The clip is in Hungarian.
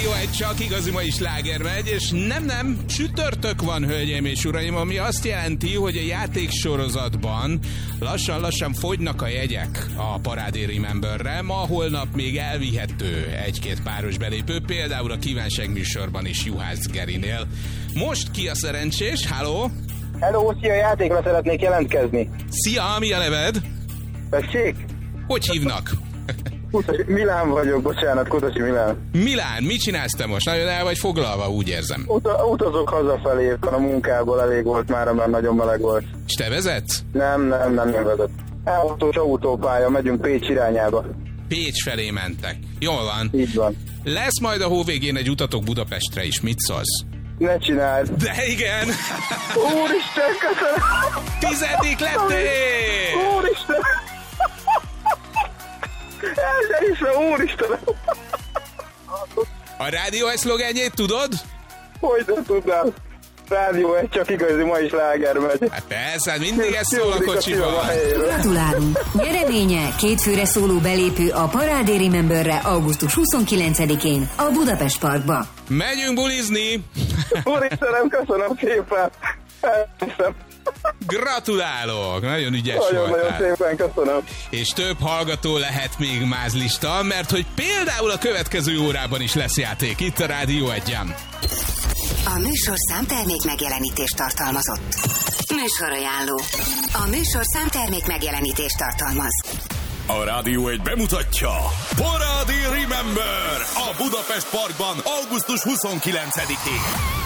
Rádió egy csak igazi mai sláger megy, és nem, csütörtök van, hölgyeim és uraim, ami azt jelenti, hogy a játéksorozatban lassan fogynak a jegyek a Parádé Rememberre. Ma, holnap még elvihető egy-két páros belépő, például a kívánság műsorban is Juhász Gerinél. Most ki a szerencsés? Halló? Hello, szia, játékra szeretnék jelentkezni. Szia, mi a neved? Tessék? Hogy hívnak? Milán vagyok, bocsánat, Kutasi Milán. Milán, mit csinálsz te most? Nagyon el vagy foglalva, úgy érzem. Utazok hazafelé, éppen a munkából elég volt már, mert nagyon meleg volt. És te vezetsz? Nem vezet. Elhagyós autópálya, megyünk Pécs irányába. Pécs felé mentek. Jól van. Így van. Lesz majd a hóvégén egy utatok Budapestre is, mit szólsz? Ne csináld. De igen! Úristen, köszönöm! 10. lettél! Úristen! Úristen! A rádió egy szlogenjét tudod? Hogy nem tudnám? Rádió egy csak igazi mai sláger megy. Hát persze, mindig ez szól a kocsiban. Gratulálunk! Nyereménye kétfőre szóló belépő a Parádé Rememberre augusztus 29-én a Budapest Parkba. Megyünk bulizni! Úristenem, köszönöm szépen! Elhiszem. Gratulálok! Nagyon ügyes voltál. Nagyon szépen köszönöm. És több hallgató lehet még mázlista, mert hogy például a következő órában is lesz játék itt a Rádió 1-en. A műsorszám termék megjelenítést tartalmazott. Műsorajánló. A műsorszám termék megjelenítést tartalmaz. A Rádió 1 bemutatja Parádé Remember a Budapest Parkban augusztus 29-én.